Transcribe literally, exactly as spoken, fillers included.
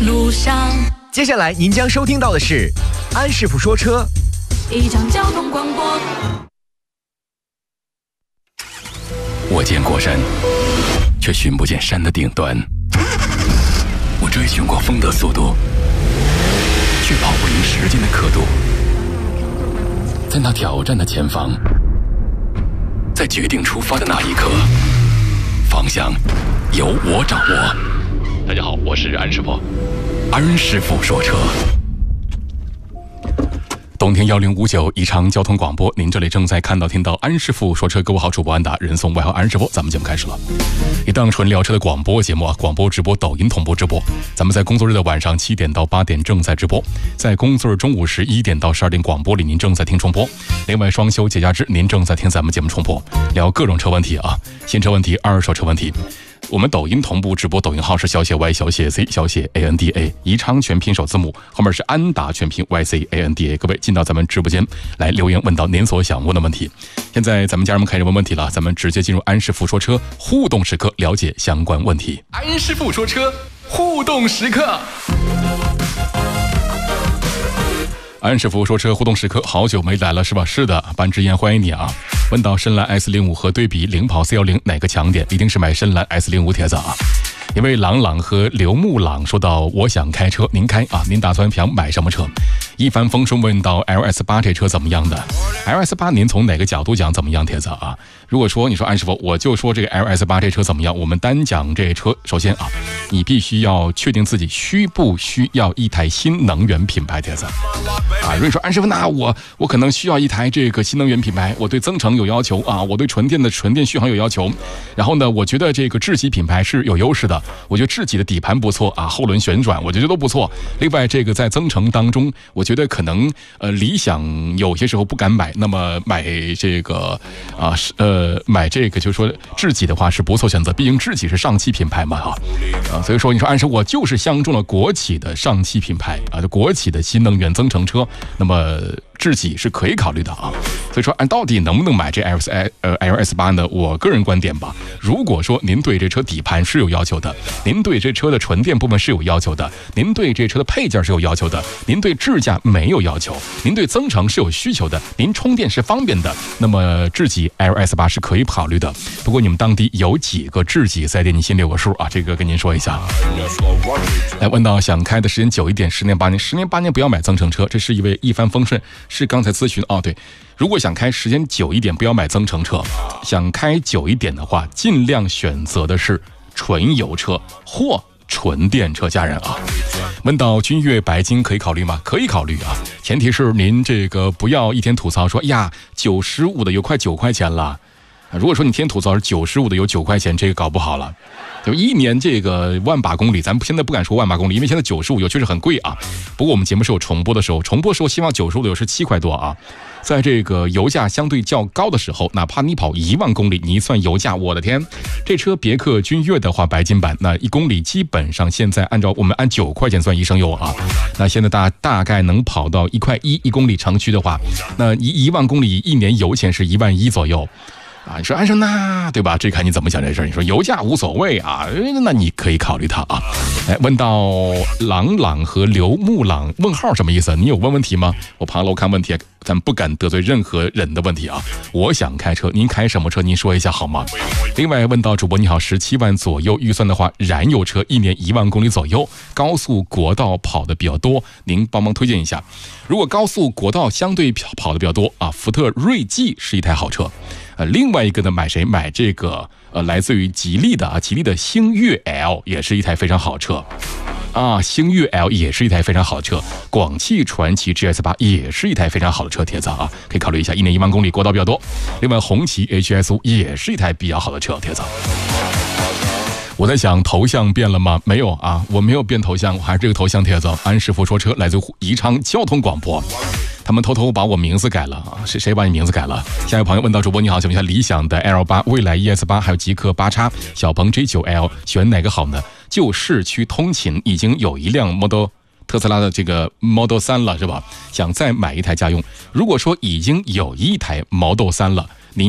路上。 接下来您将收听到的是安师傅说车， 一场交通广播。 我见过山，却寻不见山的顶端。我追寻过风的速度，却跑不赢时间的刻度。在那挑战的前方，在决定出发的那一刻，方向由我掌握。大家好，我是安师傅，安师傅说车。冬天幺零五九宜昌交通广播，您这里正在看到听到安师傅说车，各位好，主播安达，人送外号安师傅。咱们节目开始了，一档纯聊车的广播节目啊，广播直播、抖音同步直播。咱们在工作日的晚上七点到八点正在直播，在工作日中午十一点到十二点广播里您正在听重播。另外双休节假日您正在听咱们节目重播，聊各种车问题啊，新车问题、二手车问题。我们抖音同步直播，抖音号是小写 Y 小写 Z 小写 A N D A， 宜昌全拼首字母，后面是安达全拼 Y C A N D A。各位进到咱们直播间来留言，问到您所想问的问题。现在咱们家人们开始问问题了，咱们直接进入安师傅说车互动时刻，了解相关问题。安师傅说车互动时刻。安师傅说车互动时刻，好久没来了是吧？是的，班之燕欢迎你啊！问到深蓝 S 零五 和对比领跑 C 一零哪个强点？一定是买深蓝 S 零五 帖子啊！因为朗朗和刘木朗说到，我想开车，您开啊？您打算想买什么车？一帆风顺问到 L S 八 这车怎么样的 ？L S 八 您从哪个角度讲怎么样？帖子啊？如果说你说安师傅，我就说这个 L S 八 这车怎么样？我们单讲这车，首先啊，你必须要确定自己需不需要一台新能源品牌帖子啊。如果说安师傅，那我我可能需要一台这个新能源品牌，我对增程有要求啊，我对纯电的纯电续航有要求，然后呢，我觉得这个智己品牌是有优势的，我觉得智己的底盘不错啊，后轮旋转我觉得都不错。另外，这个在增程当中，我觉得可能呃理想有些时候不敢买，那么买这个啊呃买这个就是说智己的话是不错选择，毕竟智己是上汽品牌嘛啊啊，所以说你说安师傅，我就是相中了国企的上汽品牌啊，就国企的新能源增程车。那么智己是可以考虑的啊，所以说按到底能不能买这 L S 呃 L S 八呢？我个人观点吧，如果说您对这车底盘是有要求的，您对这车的纯电部分是有要求的，您对这车的配件是有要求的，您对智驾没有要求，您对增程是有需求的，您充电是方便的，那么智己 L S 八 是可以考虑的。不过你们当地有几个智己四 S 店，你心里有个数啊，这个跟您说一下。来问到想开的时间久一点，十年八年，十年八年不要买增程车，这是一位一帆风顺。是刚才咨询哦，对，如果想开时间久一点，不要买增程车。想开久一点的话，尽量选择的是纯油车或纯电车。家人啊，问到君越白金可以考虑吗？可以考虑啊，前提是您这个不要一天吐槽说呀，九十五的油快九块钱了。如果说你天吐槽是九十五的油九块钱，这个搞不好了。就一年这个万把公里，咱现在不敢说万把公里，因为现在九十五油确实很贵啊。不过我们节目是有重播的时候，重播时候希望九十五的油是七块多啊。在这个油价相对较高的时候，哪怕你跑一万公里，你一算油价，我的天，这车别克君越的话，白金版那一公里基本上现在按照我们按九块钱算一升油啊，那现在大大概能跑到一块一一公里城区的话，那一一万公里一年油钱是一万一左右。啊，你说安生那对吧？这看你怎么想这事儿。你说油价无所谓啊，那你可以考虑它啊。哎，问到朗朗和刘木朗问号什么意思？你有问问题吗？我爬楼看问题，咱不敢得罪任何人的问题啊。我想开车，您开什么车？您说一下好吗？另外问到主播你好，十七万左右预算的话，燃油车一年一万公里左右，高速国道跑的比较多，您帮忙推荐一下。如果高速国道相对跑的比较多啊，福特锐际是一台好车。呃，另外一个呢，买谁？买这个呃，来自于吉利的啊，吉利的星越 L 也是一台非常好车啊，星越 L 也是一台非常好的车。广汽传祺 G S 八 也是一台非常好的车，帖子啊，可以考虑一下，一年一万公里，国道比较多。另外，红旗 H S 五 也是一台比较好的车，帖子。我在想头像变了吗？没有啊，我没有变头像，我还是这个头像帖子。安师傅说车来自宜昌交通广播。他们偷偷把我名字改了啊！谁谁把你名字改了？下一位朋友问到主播你好，请问一下理想的 L 八、蔚来 E S 八还有极客八叉、小鹏 G 九 L 选哪个好呢？就市区通勤已经有一辆 Model 特斯拉的这个 Model 三了是吧？想再买一台家用，如果说已经有一台 Model 三了。